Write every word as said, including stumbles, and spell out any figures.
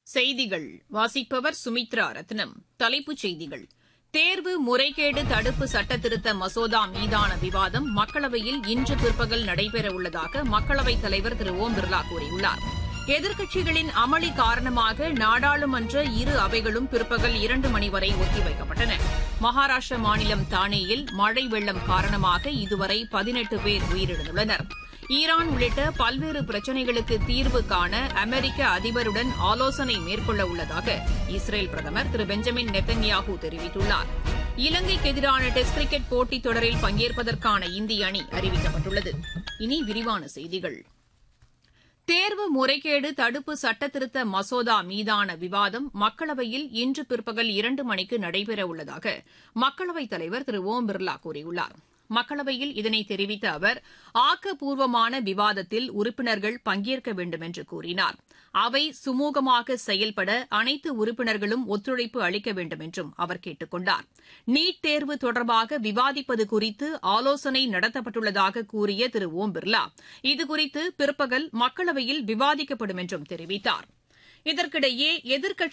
செய்திகள் வாசிப்பவர் சுமித்ரா ரத்னம். தலைப்புச் செய்திகள்: தேர்வு முறைகேடு தடுப்பு சட்டத்திருத்த மசோதா மீதான விவாதம் மக்களவையில் இன்று பிற்பகல் நடைபெறவுள்ளதாக மக்களவைத் தலைவர் திரு ஓம் பிர்லா கூறியுள்ளார். எதிர்க்கட்சிகளின் அமளி காரணமாக நாடாளுமன்ற இரு அவைகளும் பிற்பகல் இரண்டு மணி வரை ஒத்திவைக்கப்பட்டன. மகாராஷ்டிர மாநிலம் தானேயில் மழை வெள்ளம் காரணமாக இதுவரை பதினெட்டு பேர் உயிரிழந்துள்ளனர். ஈரான் உள்ளிட்ட பல்வேறு பிரச்சினைகளுக்கு தீர்வு காண அமெரிக்க அதிபருடன் ஆலோசனை மேற்கொள்ள உள்ளதாக இஸ்ரேல் பிரதமர் திரு பெஞ்சமின் நெத்தன்யாஹூ தெரிவித்துள்ளார். இலங்கைக்கு எதிரான டெஸ்ட் கிரிக்கெட் போட்டித் தொடரில் பங்கேற்பதற்கான இந்திய அணி அறிவிக்கப்பட்டுள்ளது. இனி விரிவான செய்திகள். தேர்வு முறைகேடு தடுப்பு சட்டத்திருத்த மசோதா மீதான விவாதம் மக்களவையில் இன்று பிற்பகல் இரண்டு மணிக்கு நடைபெறவுள்ளதாக மக்களவைத் தலைவர் திரு ஓம் பிர்லா கூறியுள்ளார். மக்களவையில் இதனை தெரிவித்த அவர், ஆக்கப்பூர்வமான விவாதத்தில் உறுப்பினர்கள் பங்கேற்க வேண்டும் என்று கூறினார். அவை சுமூகமாக செயல்பட அனைத்து உறுப்பினர்களும் ஒத்துழைப்பு அளிக்க வேண்டும் என்றும் அவர் கேட்டுக் கொண்டார். நீட் தேர்வு தொடர்பாக விவாதிப்பது குறித்து ஆலோசனை நடத்தப்பட்டுள்ளதாக கூறிய திரு ஓம் பிர்லா, இதுகுறித்து பிற்பகல் மக்களவையில் விவாதிக்கப்படும் என்றும் தெரிவித்தார். இதற்கிடையே எதிர்க்கட்சி